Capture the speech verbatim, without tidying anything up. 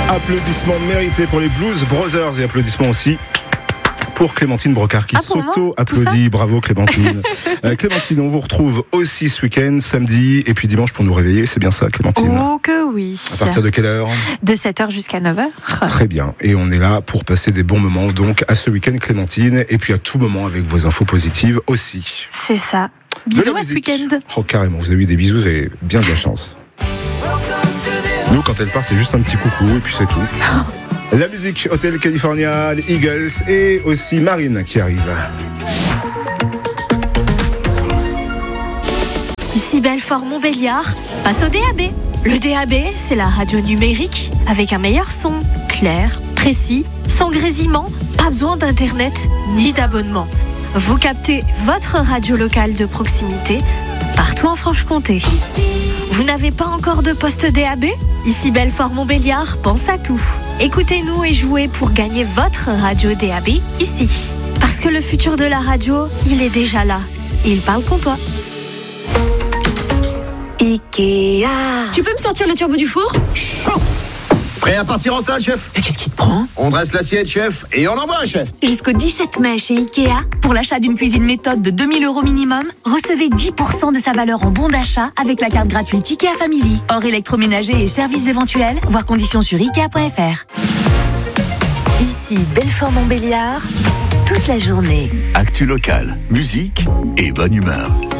Applaudissements mérités pour les Blues Brothers et applaudissements aussi pour Clémentine Brocard qui ah, s'auto-applaudit. Bravo Clémentine. euh, Clémentine, on vous retrouve aussi ce week-end, samedi et puis dimanche pour nous réveiller. C'est bien ça Clémentine? Oh que oui. À partir de quelle heure? De sept heures jusqu'à neuf heures. Très bien. Et on est là pour passer des bons moments donc à ce week-end Clémentine et puis à tout moment avec vos infos positives aussi. C'est ça. Bisous à ce week-end. Oh carrément, vous avez eu des bisous, vous avez bien de la chance. Nous quand elle part c'est juste un petit coucou et puis c'est tout. La musique, Hotel California, les Eagles et aussi Marine qui arrive. Ici Belfort-Montbéliard, passe au D A B. Le D A B, c'est la radio numérique avec un meilleur son, clair, précis, sans grésillement, pas besoin d'internet ni d'abonnement. Vous captez votre radio locale de proximité partout en Franche-Comté. Vous n'avez pas encore de poste D A B? Ici Belfort-Montbéliard, pense à tout. Écoutez-nous et jouez pour gagner votre radio D A B ici. Parce que le futur de la radio, il est déjà là. Et il parle pour toi. Ikea. Tu peux me sortir le turbo du four? Chaud. Prêt à partir en salle, chef? Mais qu'est-ce qui te prend? On dresse l'assiette, chef, et on envoie, chef. Jusqu'au dix-sept mai chez Ikea, pour l'achat d'une cuisine méthode de deux mille euros minimum, recevez dix pour cent de sa valeur en bon d'achat avec la carte gratuite Ikea Family. Hors électroménager et services éventuels, voir conditions sur ikea point f r. Ici Belfort-Montbéliard, toute la journée. Actu local, musique et bonne humeur.